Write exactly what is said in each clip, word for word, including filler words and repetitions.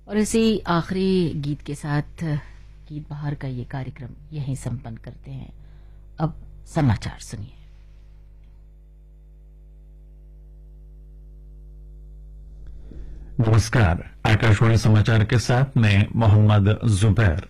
और इसी आखिरी गीत के साथ गीत बहार का ये कार्यक्रम यहीं संपन्न करते हैं। अब समाचार सुनिए। नमस्कार, आकाशवाणी समाचार के साथ मैं मोहम्मद जुबैर।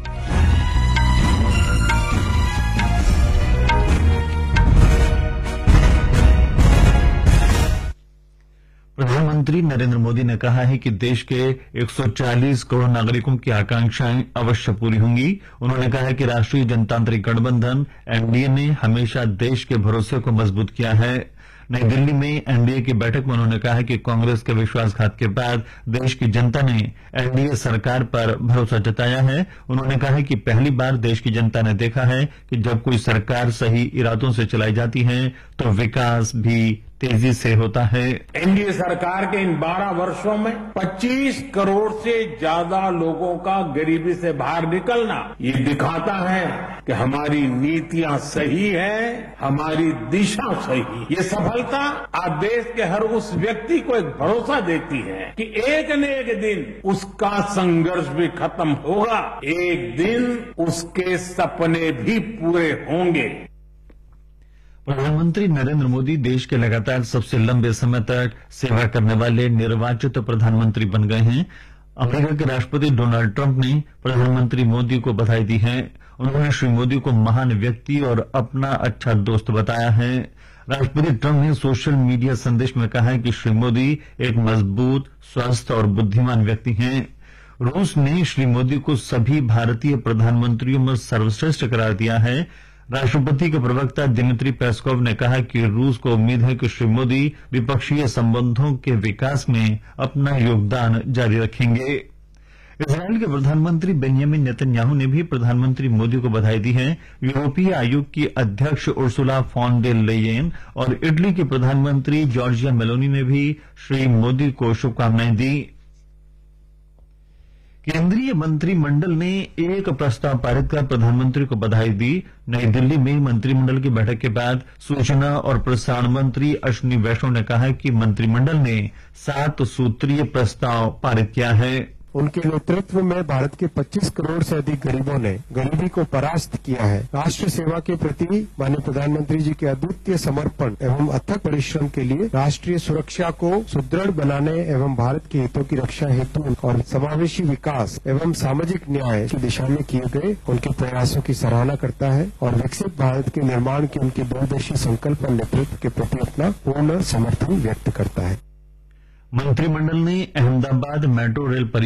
प्रधानमंत्री नरेंद्र मोदी ने कहा है कि देश के एक सौ चालीस करोड़ नागरिकों की आकांक्षाएं अवश्य पूरी होंगी। उन्होंने कहा है कि राष्ट्रीय जनतांत्रिक गठबंधन एनडीए ने हमेशा देश के भरोसे को मजबूत किया है। नई दिल्ली में एनडीए की बैठक में उन्होंने कहा कि कांग्रेस के विश्वासघात के बाद देश की जनता ने एनडीए सरकार पर भरोसा जताया है। उन्होंने कहा है कि पहली बार देश की जनता ने देखा है कि जब कोई सरकार सही इरादों से चलाई जाती है तो विकास भी तेजी से होता है। एनडीए सरकार के इन बारह वर्षों में पच्चीस करोड़ से ज्यादा लोगों का गरीबी से बाहर निकलना ये दिखाता है कि हमारी नीतियां सही है, हमारी दिशा सही। ये सफलता आज देश के हर उस व्यक्ति को एक भरोसा देती है कि एक न एक दिन उसका संघर्ष भी खत्म होगा, एक दिन उसके सपने भी पूरे होंगे। प्रधानमंत्री नरेंद्र मोदी देश के लगातार सबसे लंबे समय तक सेवा करने वाले निर्वाचित प्रधानमंत्री बन गए हैं। अमेरिका के राष्ट्रपति डोनाल्ड ट्रंप ने प्रधानमंत्री मोदी को बधाई दी है। उन्होंने श्री मोदी को महान व्यक्ति और अपना अच्छा दोस्त बताया है। राष्ट्रपति ट्रंप ने सोशल मीडिया संदेश में कहा है कि श्री मोदी एक मजबूत, स्वस्थ और बुद्धिमान व्यक्ति हैं। रूस ने श्री मोदी को सभी भारतीय प्रधानमंत्रियों में सर्वश्रेष्ठ करार दिया है। राष्ट्रपति के प्रवक्ता दिमित्री पेस्कोव ने कहा कि रूस को उम्मीद है कि श्री मोदी द्विपक्षीय संबंधों के विकास में अपना योगदान जारी रखेंगे। इजरायल के प्रधानमंत्री बेंजामिन नेतन्याहू ने भी प्रधानमंत्री मोदी को बधाई दी है। यूरोपीय आयोग की अध्यक्ष उर्सुला फॉन डेर लेयेन और इटली के प्रधानमंत्री जॉर्जिया मेलोनी ने भी श्री मोदी को शुभकामनाएं दी। केंद्रीय मंत्रिमंडल ने एक प्रस्ताव पारित कर प्रधानमंत्री को बधाई दी। नई दिल्ली में मंत्रिमंडल की बैठक के बाद सूचना और प्रसारण मंत्री अश्विनी वैष्णव ने कहा कि मंत्रिमंडल ने सात सूत्रीय प्रस्ताव पारित किया है। उनके नेतृत्व में भारत के पच्चीस करोड़ से अधिक गरीबों ने गरीबी को परास्त किया है। राष्ट्र सेवा के प्रति माननीय प्रधानमंत्री जी के अद्वितीय समर्पण एवं अथक परिश्रम के लिए राष्ट्रीय सुरक्षा को सुदृढ़ बनाने एवं भारत के हितों की रक्षा हेतु और समावेशी विकास एवं सामाजिक न्याय की दिशा में किए गए उनके प्रयासों की सराहना करता है और विकसित भारत के निर्माण के उनके दूरदर्शी संकल्प और नेतृत्व के प्रति अपना पूर्ण समर्थन व्यक्त करता है। मंत्रिमंडल ने अहमदाबाद मेट्रो रेल